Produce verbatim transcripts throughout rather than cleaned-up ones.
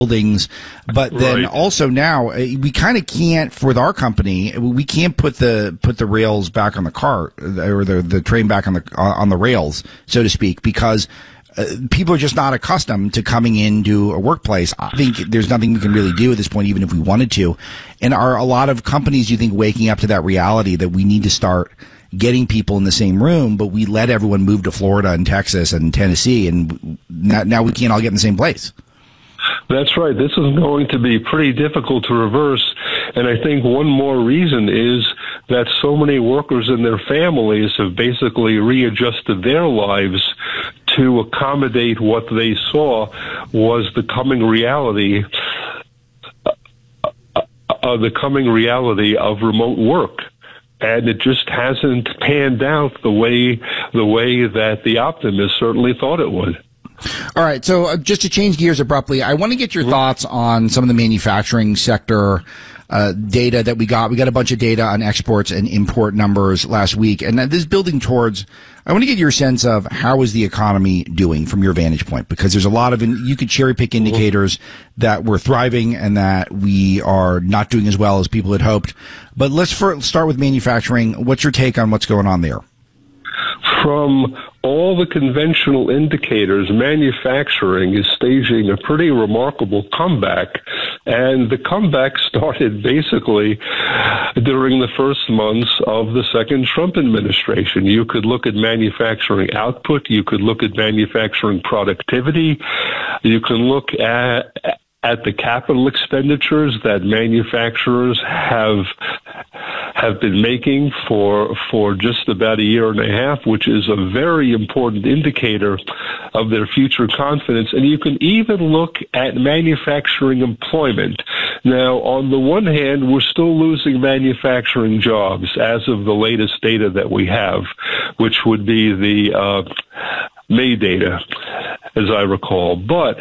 buildings, but then Right. also now uh, we kind of can't, with our company, we can't put the put the rails back on the car or the the train back on the on the rails, so to speak, because uh, people are just not accustomed to coming into a workplace. I think there's nothing we can really do at this point, even if we wanted to. And are a lot of companies, you think, waking up to that reality that we need to start getting people in the same room, but we let everyone move to Florida and Texas and Tennessee, and now, now we can't all get in the same place? That's right. This is going to be pretty difficult to reverse. And I think one more reason is that so many workers and their families have basically readjusted their lives to accommodate what they saw was the coming reality, uh, uh, the coming reality of remote work. And it just hasn't panned out the way the way that the optimists certainly thought it would. All right, so uh, just to change gears abruptly, I want to get your mm-hmm. thoughts on some of the manufacturing sector uh, data that we got. We got a bunch of data on exports and import numbers last week, and this is building towards, I want to get your sense of how is the economy doing from your vantage point, because there's a lot of, you could cherry pick indicators mm-hmm. that we're thriving and that we are not doing as well as people had hoped. But let's first start with manufacturing. What's your take on what's going on there? From all the conventional indicators, manufacturing is staging a pretty remarkable comeback. And the comeback started basically during the first months of the second Trump administration. You could look at manufacturing output. You could look at manufacturing productivity. You can look at at the capital expenditures that manufacturers have have been making for for just about a year and a half, which is a very important indicator of their future confidence. And you can even look at manufacturing employment. Now, on the one hand, we're still losing manufacturing jobs as of the latest data that we have, which would be the uh, May data, as I recall. But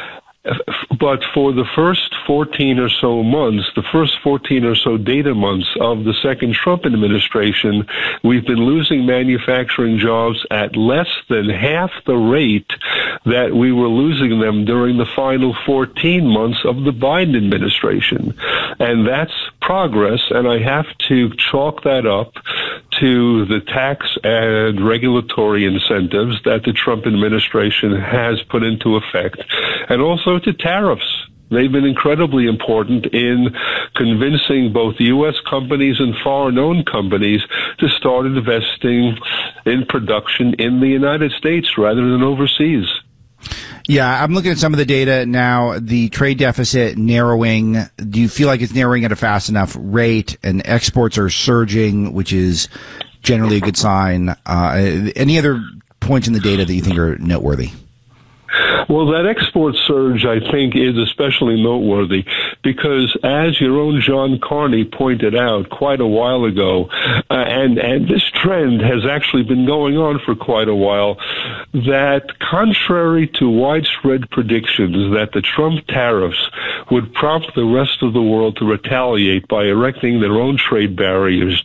But for the first fourteen or so months, the first fourteen or so data months of the second Trump administration, we've been losing manufacturing jobs at less than half the rate that we were losing them during the final fourteen months of the Biden administration. And that's progress, and I have to chalk that up to the tax and regulatory incentives that the Trump administration has put into effect, and also to tariffs. They've been incredibly important in convincing both U S companies and foreign-owned companies to start investing in production in the United States rather than overseas. Yeah, I'm looking at some of the data now. The trade deficit narrowing. Do you feel like it's narrowing at a fast enough rate? And exports are surging, which is generally a good sign. Uh, any other points in the data that you think are noteworthy? Well, that export surge, I think, is especially noteworthy because, as your own John Carney pointed out quite a while ago, uh, and, and this trend has actually been going on for quite a while, that contrary to widespread predictions that the Trump tariffs would prompt the rest of the world to retaliate by erecting their own trade barriers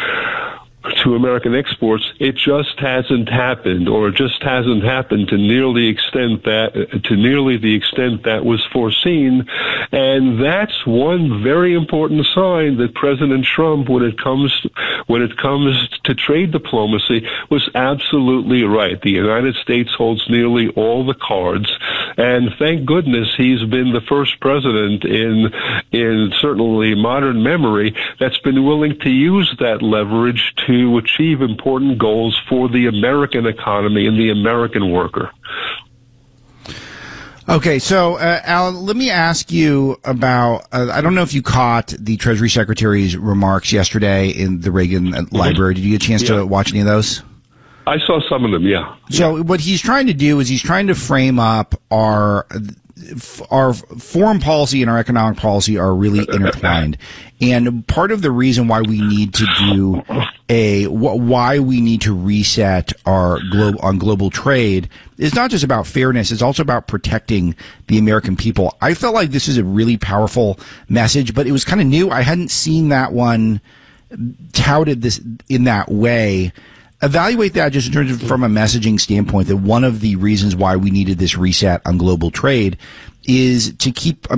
to American exports, it just hasn't happened, or it just hasn't happened to nearly extent that to nearly the extent that was foreseen. And that's one very important sign that President Trump, when it comes when it comes to trade diplomacy, was absolutely right. The United States holds nearly all the cards, and thank goodness he's been the first president in in certainly modern memory that's been willing to use that leverage to to achieve important goals for the American economy and the American worker. Okay, so, uh, Alan, let me ask you about, uh, I don't know if you caught the Treasury Secretary's remarks yesterday in the Reagan mm-hmm. Library. Did you get a chance yeah. to watch any of those? I saw some of them, yeah. So yeah. what he's trying to do is he's trying to frame up our our foreign policy and our economic policy are really intertwined. And part of the reason why we need to do a, why we need to reset our global, on global trade is not just about fairness, it's also about protecting the American people. I felt like this is a really powerful message, but it was kind of new. I hadn't seen that one touted this in that way. evaluate that just in terms of from a messaging standpoint, that one of the reasons why we needed this reset on global trade is to keep